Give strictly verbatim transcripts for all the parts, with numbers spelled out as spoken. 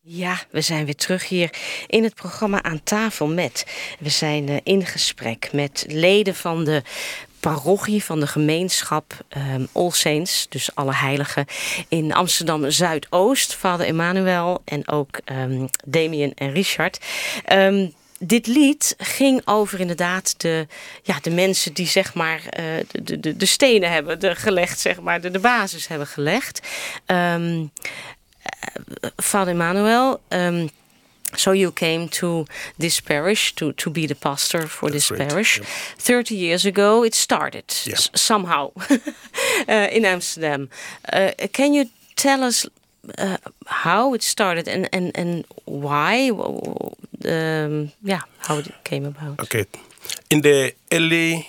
Ja, we zijn weer terug hier in het programma Aan tafel met. We zijn uh, in gesprek met leden van de parochie van de gemeenschap um, All Saints, dus alle heiligen, in Amsterdam Zuidoost. Vader Emmanuel en ook um, Damien en Richard. Um, Dit lied ging over inderdaad de, ja, de mensen die zeg maar uh, de, de, de stenen hebben de gelegd, zeg maar, de, de basis hebben gelegd. Um, uh, Father Emmanuel, um, so you came to this parish to, to be the pastor for That's this right. parish. Yep. Thirty years ago it started Yeah. s- somehow uh, in Amsterdam. Uh, can you tell us Uh, how it started and, and, and why, um, yeah, how it came about? Okay. In the early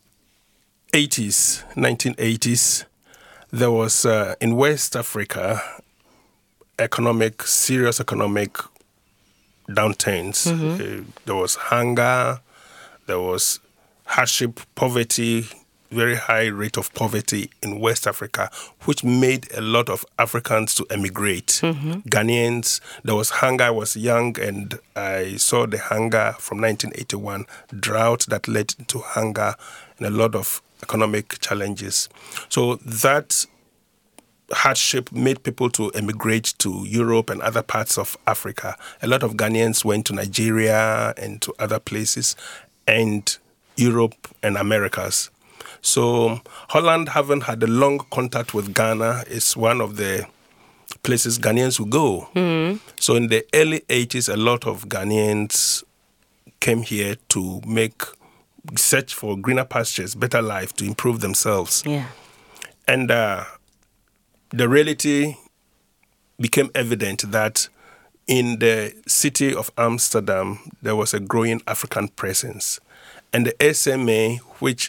eighties, nineteen eighties, there was, uh, in West Africa, economic, serious economic downturns. Mm-hmm. Uh, there was hunger, there was hardship, poverty, very high rate of poverty in West Africa, which made a lot of Africans to emigrate. Mm-hmm. Ghanaians, there was hunger. I was young and I saw the hunger from nineteen eighty-one, drought that led to hunger and a lot of economic challenges. So that hardship made people to emigrate to Europe and other parts of Africa. A lot of Ghanaians went to Nigeria and to other places, and Europe and Americas. So Holland, having had a long contact with Ghana, is one of the places Ghanaians will go. Mm-hmm. So in the early eighties, a lot of Ghanaians came here to make search for greener pastures, better life, to improve themselves. Yeah. And uh, the reality became evident that in the city of Amsterdam, there was a growing African presence. And the S M A, which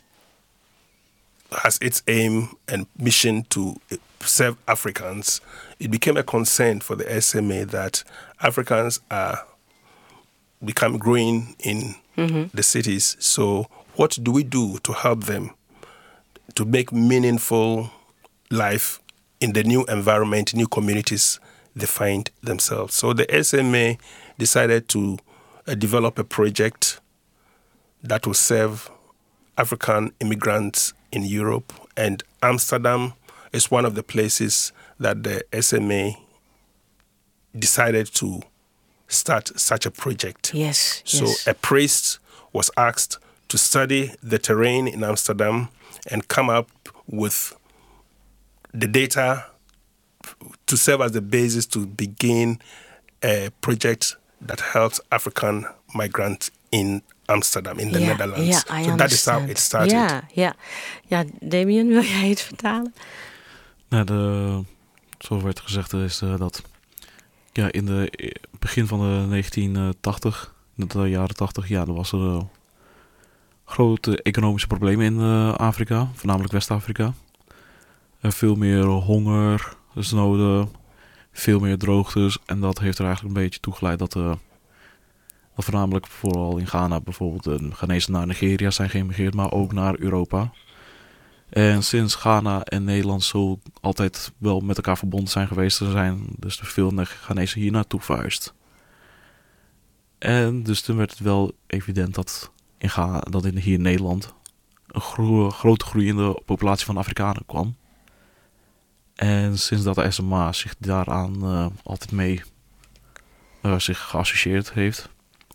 has its aim and mission to serve Africans, it became a concern for the S M A that Africans are become growing in mm-hmm. the cities. So what do we do to help them to make meaningful life in the new environment, new communities they find themselves? So the S M A decided to uh, develop a project that will serve African immigrants in Europe, and Amsterdam is one of the places that the S M A decided to start such a project. Yes. So yes. a priest was asked to study the terrain in Amsterdam and come up with the data to serve as the basis to begin a project that helps African migrants in Amsterdam, in the ja, Netherlands. Ja, so that is how it started. Ja, ja. ja, Damien, wil jij het vertalen? Nou, de, zoals werd gezegd is uh, dat ja, in de begin van de negentien tachtig, in de jaren tachtig, ja, er was er uh, grote economische problemen in uh, Afrika, voornamelijk West-Afrika. Uh, veel meer honger, dus noden, veel meer droogtes. En dat heeft er eigenlijk een beetje toe geleid dat uh, dat voornamelijk vooral in Ghana bijvoorbeeld de Ghanese naar Nigeria zijn geëmigreerd, maar ook naar Europa. En sinds Ghana en Nederland zo altijd wel met elkaar verbonden zijn geweest, er zijn dus er veel Ghanese hier naartoe verhuisd. En dus toen werd het wel evident dat in, Ghana, dat in hier in Nederland een gro- grote groeiende populatie van Afrikanen kwam. En sinds dat de S M A zich daaraan uh, altijd mee uh, zich geassocieerd heeft,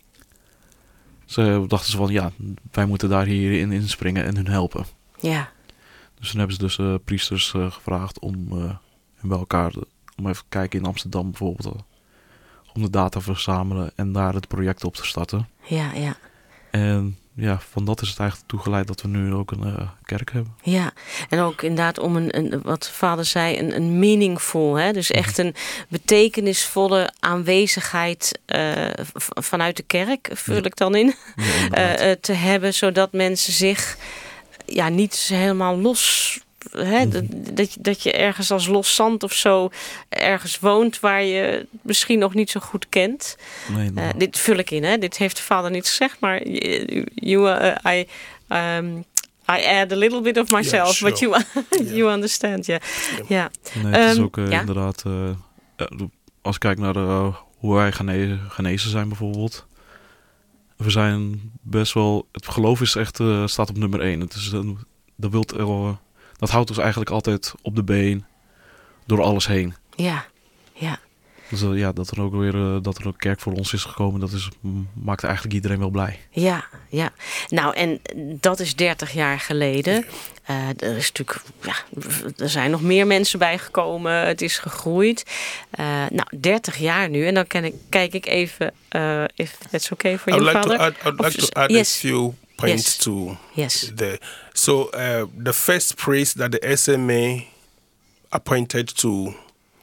ze dachten ze van ja, wij moeten daar hierin inspringen en hun helpen. Ja. Dus toen hebben ze dus uh, priesters uh, gevraagd om uh, bij elkaar, de, om even te kijken in Amsterdam bijvoorbeeld, uh, om de data te verzamelen en daar het project op te starten. Ja, ja. En ja, van dat is het eigenlijk toegeleid dat we nu ook een uh, kerk hebben. Ja, en ook inderdaad om een, een wat vader zei, een, een meaningful, hè? Dus echt een betekenisvolle aanwezigheid uh, v- vanuit de kerk, vul Ja. ik dan in, Ja, uh, uh, te hebben, zodat mensen zich ja niet helemaal los, hè, Mm-hmm. dat, dat, je, dat je ergens als los zand of zo ergens woont waar je misschien nog niet zo goed kent. nee, Uh, dit vul ik in, hè? Dit heeft de vader niet gezegd, maar you, you, uh, I, um, I add a little bit of myself, Yeah, sure. but you, Yeah. you understand, ja. Yeah. Ja. nee, het is Um, ook uh, ja. inderdaad, uh, uh, als ik kijk naar uh, hoe wij gene- genezen zijn bijvoorbeeld. We zijn best wel... Het geloof is echt, uh, staat op nummer één. Het is, uh, dat, wilt, uh, dat houdt ons eigenlijk altijd op de been door alles heen. Ja, ja. Dus uh, ja, dat er ook weer uh, dat er een kerk voor ons is gekomen, dat is, maakt eigenlijk iedereen wel blij. Ja, ja. Nou, en dat is dertig jaar geleden. Uh, er is natuurlijk, ja, er zijn nog meer mensen bijgekomen. Het is gegroeid. Uh, nou, dertig jaar nu. En dan kan ik, kijk ik even, uh, if that's okay for you, like Father. To add, I'd like of, to add yes. a few points yes. to yes. the. So uh, the first priest that the S M A appointed to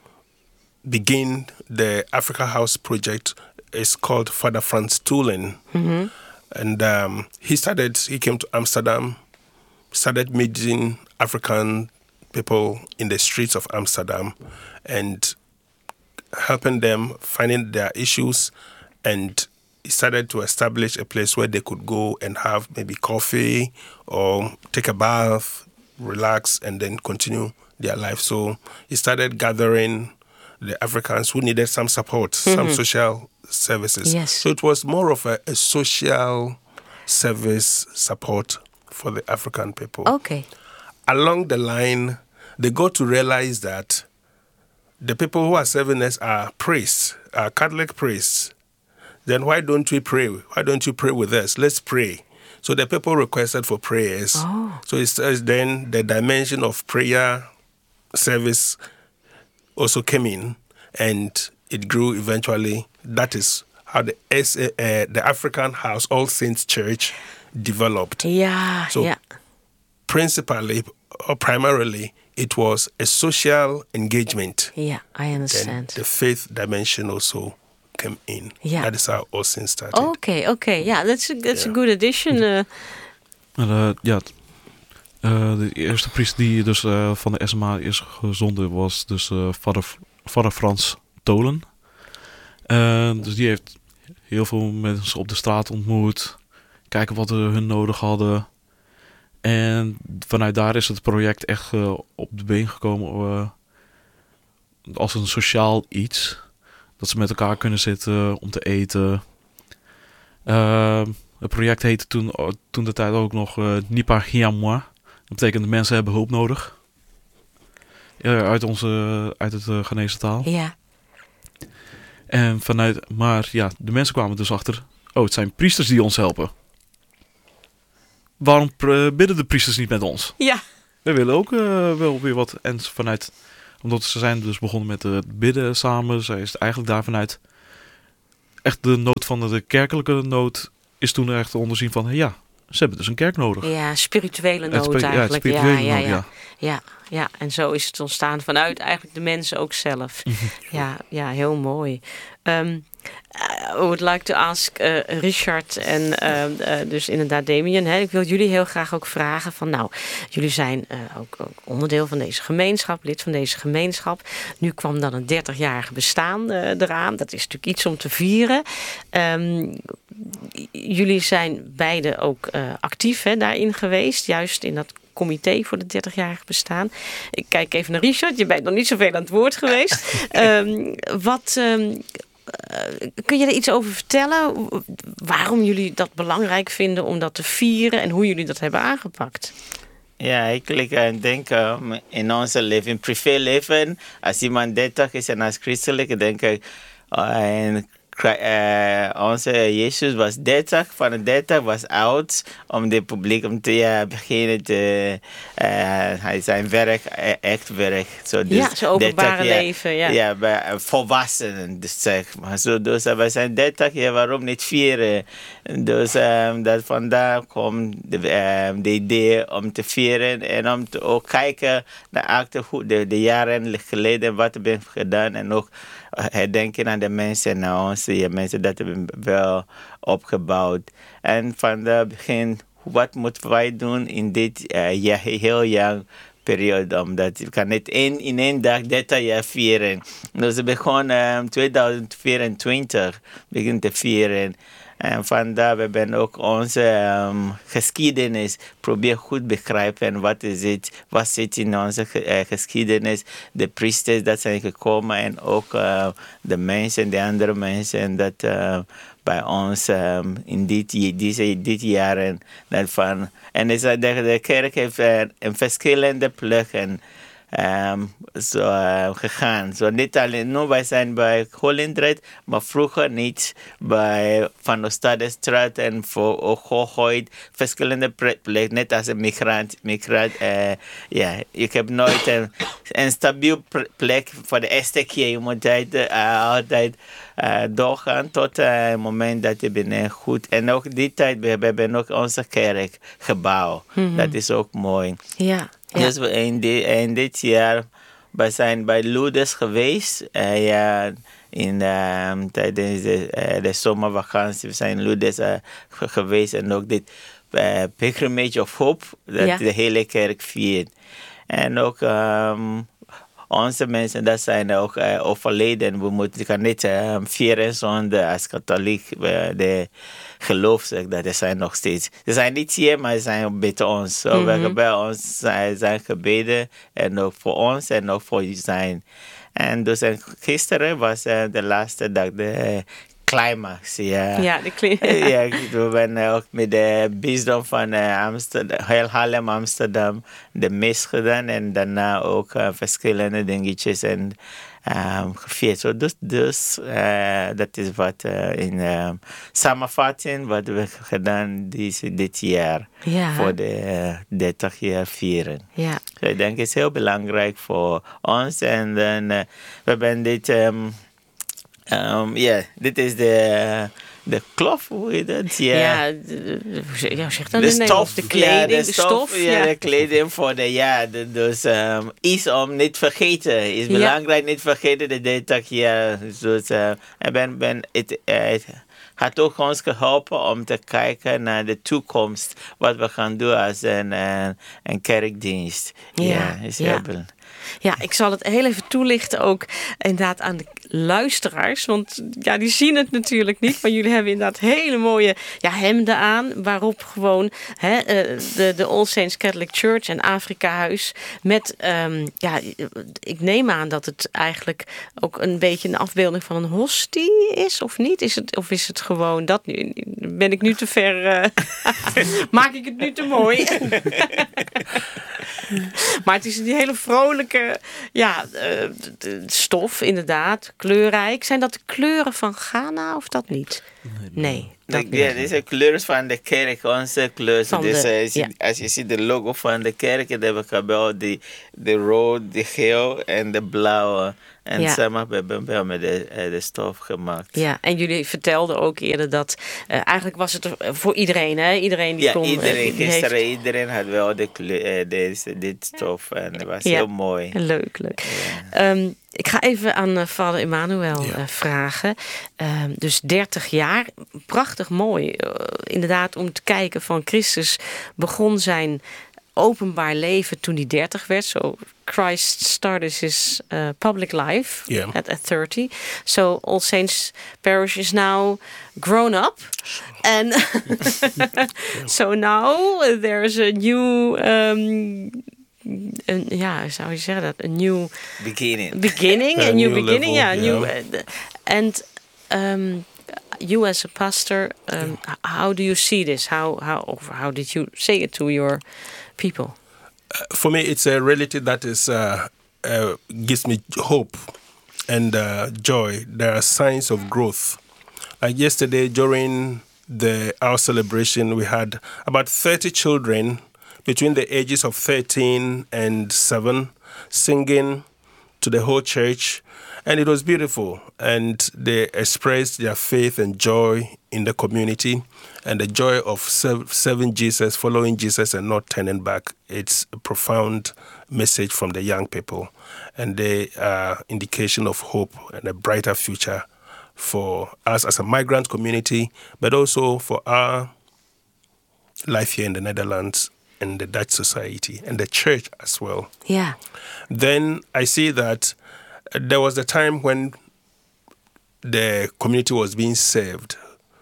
begin the Africa House project is called Father Frans Toelen. Mm-hmm. And um, he started, he came to Amsterdam, started meeting African people in the streets of Amsterdam and helping them finding their issues. And he started to establish a place where they could go and have maybe coffee or take a bath, relax, and then continue their life. So he started gathering the Africans who needed some support, mm-hmm. some social services. Yes. So it was more of a, a social service support for the African people. Okay. Along the line, they got to realize that the people who are serving us are priests, are Catholic priests. Then why don't we pray? Why don't you pray with us? Let's pray. So the people requested for prayers. Oh. So it's then the dimension of prayer service also came in, and it grew eventually. That is how the S- uh, the African House All Saints Church developed. Yeah, so yeah. Principally or primarily, it was a social engagement. Yeah, I understand. Then the faith dimension also came in. Yeah. That is how All Saints started. Okay, okay. Yeah, that's a, that's yeah. a good addition. Uh, uh, ja, uh, de eerste priester die dus uh, van de S M A is gezonden was dus uh, vader, vader Frans Toelen. Uh, dus die heeft heel veel mensen op de straat ontmoet. Kijken wat hun nodig hadden. En vanuit daar is het project echt uh, op de been gekomen uh, als een sociaal iets. Dat ze met elkaar kunnen zitten om te eten. Uh, het project heette toen, toen de tijd ook nog uh, Nipa Hiamwa. Dat betekent dat mensen hebben hulp nodig. Uh, uit, onze, uit het uh, Ghanese taal. Ja. En vanuit, maar ja, de mensen kwamen dus achter. Oh, het zijn priesters die ons helpen. Waarom pr- bidden de priesters niet met ons? Ja. We willen ook uh, wel weer wat. En vanuit, omdat ze zijn dus begonnen met het bidden samen. Zij is het eigenlijk daar vanuit. Echt de nood van de, de kerkelijke nood is toen echt te onderzien van. Ja, ze hebben dus een kerk nodig. Ja, spirituele nood spe- eigenlijk. Ja, spirituele ja, nood, ja, ja. ja. ja, ja. En zo is het ontstaan vanuit eigenlijk de mensen ook zelf. ja, ja, heel mooi. Um, I would like to ask uh, Richard en uh, uh, dus inderdaad Damien. Hè, ik wil jullie heel graag ook vragen van nou, jullie zijn uh, ook, ook onderdeel van deze gemeenschap, lid van deze gemeenschap. Nu kwam dan een dertigjarige bestaan uh, eraan. Dat is natuurlijk iets om te vieren. Um, jullie zijn beide ook uh, actief hè, daarin geweest, juist in dat comité voor de dertigjarige bestaan. Ik kijk even naar Richard. Je bent nog niet zoveel aan het woord geweest. um, wat... Um, Uh, kun je er iets over vertellen? Waarom jullie dat belangrijk vinden om dat te vieren en hoe jullie dat hebben aangepakt? Ja, eigenlijk uh, denk ik uh, in onze leven, privéleven, als iemand dertig is en als christelijk, denk ik, uh, en Uh, onze Jezus was dertig, van de dertig was oud om de publiek om te uh, beginnen te uh, hij zijn werk, uh, echt werk. So, dus ja, zijn openbare dertig, leven. Ja, ja bij uh, volwassenen, dus zeg maar. So, dus uh, we zijn dertig, ja, waarom niet vieren? Dus um, dat vandaar komt de, um, de idee om te vieren en om te ook kijken naar achterhoed, de, de jaren geleden wat we hebben gedaan en ook herdenken aan de mensen, naar onze ja, mensen dat hebben wel opgebouwd. En van het begin, wat moeten wij doen in dit uh, ja, heel jaar periode? Omdat we kan niet één, in één dag dertig jaar vieren. Dus we begonnen um, tweeduizend vierentwintig begin te vieren. En vandaar, we hebben ook onze um, geschiedenis probeer goed begrijpen. Wat is het? Wat zit in onze uh, geschiedenis? De priesters dat zijn gekomen en ook uh, de mensen, de andere mensen dat uh, bij ons um, in dit, deze, dit jaren. Dat van, en is dat de, de kerk heeft uh, een verschillende plekken Um, so, uh, gegaan. So, niet alleen nu, wij zijn bij Holendrecht, maar vroeger niet bij Van Oostadestraat en voor Oogooit, verschillende plekken, net als een migrant. migrant uh, yeah. Ik heb nooit een, een stabiel plek voor de eerste keer. Je moet altijd, uh, altijd uh, doorgaan tot uh, het moment dat je bent goed. En ook die tijd, we hebben ook onze kerk gebouwd. Mm-hmm. Dat is ook mooi. Ja. Ja. Dus we in, die, in dit jaar we zijn bij Lourdes geweest. Uh, ja, in, uh, tijdens de, uh, de zomervakantie. We zijn in Lourdes uh, geweest. En ook dit uh, Pilgrimage of Hope. Dat ja. de hele kerk viert. En ook um, onze mensen dat zijn ook uh, overleden. We moeten kan niet uh, vieren zonder als katholiek. Uh, de geloof zegt dat er zijn nog steeds. Ze zijn niet hier, maar ze zijn bij ons. So mm-hmm. we bij ons zijn, zijn gebeden. En ook voor ons en ook voor zijn. En dus en gisteren was uh, de laatste dag de uh, climax. Ja, ja de climax. Ja, we zijn ook met de bisdom van uh, Amsterdam, heel Haarlem, Amsterdam, de mis gedaan. En daarna ook uh, verschillende dingetjes en Um, gevierd. So, dus dus uh, dat is wat uh, in um, samenvatting wat we gedaan dit, dit jaar. Ja. Voor de uh, dertig jaar vieren. Ja. So, ik denk het is heel belangrijk voor ons. En dan uh, we hebben dit... Um, um, yeah, dit is de... De klof, hoe heet dat? Ja, ja, ja zeg dan de, de stof, de kleding, ja, de, de stof, stof. Ja, ja, de kleding voor de, ja, de, dus um, iets om niet te vergeten. Is belangrijk ja. niet vergeten de dertig jaar. Dus uh, ben, ben, het, uh, het had ook ons geholpen om te kijken naar de toekomst. Wat we gaan doen als een, uh, een kerkdienst. Ja, ja is heel ja. belangrijk. Ja, ik zal het heel even toelichten ook inderdaad aan de luisteraars. Want ja, die zien het natuurlijk niet. Maar jullie hebben inderdaad hele mooie ja, hemden aan. Waarop gewoon hè, de, de All Saints Catholic Church en Afrika Huis. Met, um, ja, ik neem aan dat het eigenlijk ook een beetje een afbeelding van een hostie is. Of niet? Is het, of is het gewoon dat nu? Ben ik nu te ver? Uh, maak ik het nu te mooi? Maar het is die hele vrolijke ja, uh, stof, inderdaad. Kleurrijk. Zijn dat de kleuren van Ghana of dat niet? Nee. Dat de, ja, deze kleuren van de kerk, onze kleuren. Dus, de, uh, ja. Als je ziet de logo van de kerk, dan hebben we gebouwd de, de rood, de geel en de blauwe. En ja. samen hebben we met de, de stof gemaakt. Ja, en jullie vertelden ook eerder dat uh, eigenlijk was het er voor iedereen, hè? Iedereen die ja, kon... iedereen. Uh, gisteren heeft... iedereen had wel de kleur, uh, deze, dit stof en het was ja. heel mooi. Leuk, leuk. Ja. Um, ik ga even aan uh, vader Emmanuel ja. uh, vragen. Uh, dus dertig jaar, prachtig mooi. Uh, inderdaad, om te kijken van Christus begon zijn openbaar leven toen hij dertig werd. So Christ started his uh, public life yeah. at, at thirty. So All Saints Parish is now grown up. And so now there's a new... Um, Een, ja, zou je zeggen dat? Een nieuw... Beginning. Beginning, a, a new, new beginning, ja. Yeah, New, and um, you as a pastor, um, yeah. how do you see this? How, how, how did you say it to your people? Uh, for me, it's a reality that is uh, uh, gives me hope and uh, joy. There are signs of growth. Like yesterday, during the our celebration, we had about thirty children between the ages of thirteen and seven, singing to the whole church. And it was beautiful. And they expressed their faith and joy in the community and the joy of serving Jesus, following Jesus and not turning back. It's a profound message from the young people. And they are indication of hope and a brighter future for us as a migrant community, but also for our life here in the Netherlands and the Dutch society and the church as well. Yeah. Then I see that there was a time when the community was being served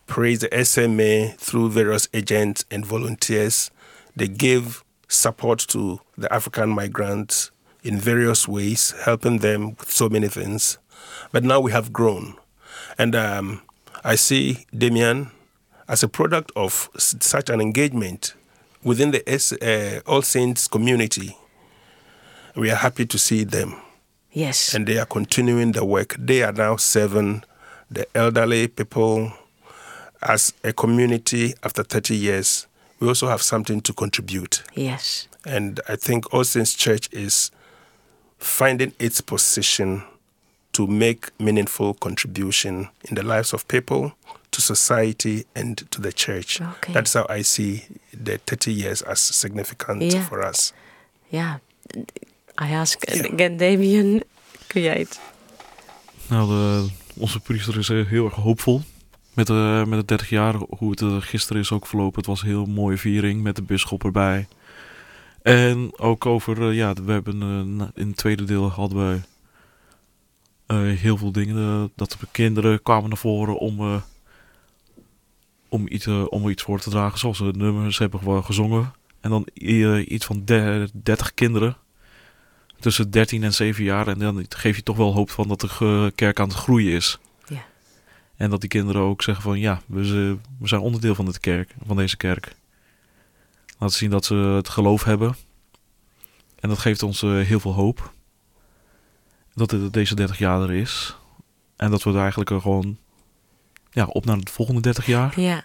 praise the S M A through various agents and volunteers. They give support to the African migrants in various ways, helping them with so many things. But now we have grown. And um, I see Damian as a product of s- such an engagement within the S- uh, All Saints community. We are happy to see them. Yes. And they are continuing the work. They are now serving the elderly people as a community after thirty years. We also have something to contribute. Yes. And I think All Saints Church is finding its position to make meaningful contribution in the lives of people, to society, and to the church. Okay. That's how I see the thirty years as significant Yeah. for us. Ja. I ask Ja. again, Damien. Kun jij het? Nou, de, onze priester is eh, heel erg hoopvol met, de, met het dertig jaar. Hoe het eh, gisteren is ook verlopen. Het was een heel mooie viering met de bisschop erbij. En ook over, eh, ja, we hebben eh, na- in het tweede deel hadden we eh, heel veel dingen. eh, dat de kinderen kwamen naar voren om, eh, om, iets, eh, om iets voor te dragen. Zoals de nummers hebben gewoon gezongen. En dan eh, iets van de- dertig kinderen. Tussen dertien en zeven jaar. En dan geef je toch wel hoop van dat de ge- kerk aan het groeien is. Ja. En dat die kinderen ook zeggen van ja, we, ze- we zijn onderdeel van, dit kerk, van deze kerk. Laten zien dat ze het geloof hebben. En dat geeft ons eh, heel veel hoop. Dat het deze dertig jaar er is. En dat we er eigenlijk er gewoon ja, op naar de volgende dertig jaar. Ja.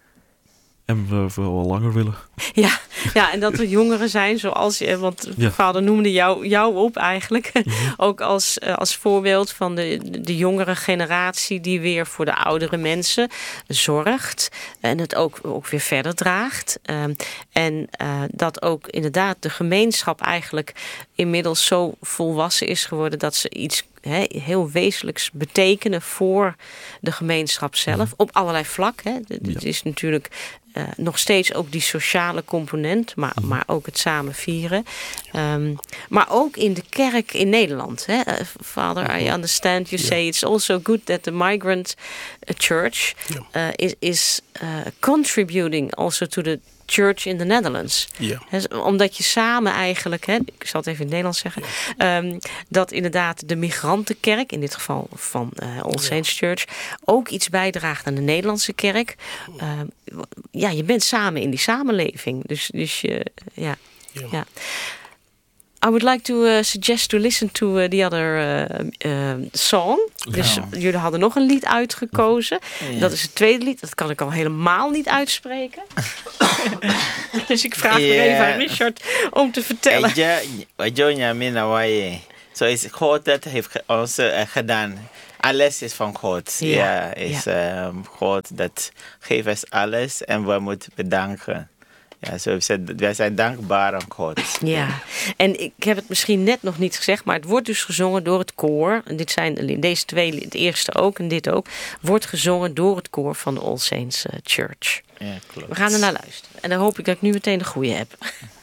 En we, we wel langer willen. Ja, ja, en dat we jongeren zijn zoals je, want Ja. vader noemde jou, jou op eigenlijk. Mhm. Ook als, eh, als voorbeeld van de, de jongere generatie die weer voor de oudere mensen zorgt. En het ook, ook weer verder draagt. Um, en uh, dat ook inderdaad de gemeenschap eigenlijk inmiddels zo volwassen is geworden dat ze iets he, heel wezenlijks betekenen voor de gemeenschap zelf. Op allerlei vlakken. Hè. Het Ja. is natuurlijk uh, nog steeds ook die sociale component, maar, Mhm. maar ook het samen vieren. Um, maar ook in de kerk in Nederland. Hè. Uh, Father, I understand you Ja. say it's also good that the migrant church uh, is, is uh, contributing also to the church in the Netherlands. Ja. He, omdat je samen eigenlijk, hè, ik zal het even in het Nederlands zeggen, um, dat inderdaad de migrantenkerk, in dit geval van uh, All Saints Church, ook iets bijdraagt aan de Nederlandse kerk. Um, ja, je bent samen in die samenleving. Dus, dus je, ja. Ja. ja. I would like to uh, suggest to listen to uh, the other uh, uh, song. Dus Ja. jullie hadden nog een lied uitgekozen. Ja. Dat is het tweede lied. Dat kan ik al helemaal niet uitspreken. Dus ik vraag weer Ja. even aan Richard om te vertellen. Eja, wajo nyame na waye. So is God dat heeft ge- ons uh, gedaan. Alles is van God. Ja. Ja, is um, God dat geeft ons alles en we moeten bedanken. Ja, zo so wij zijn dankbaar aan God. Ja, en ik heb het misschien net nog niet gezegd, maar het wordt dus gezongen door het koor. En dit zijn deze twee, het eerste ook en dit ook, wordt gezongen door het koor van de All Saints uh, Church. Ja, klopt. We gaan er naar luisteren. En dan hoop ik dat ik nu meteen de goede heb.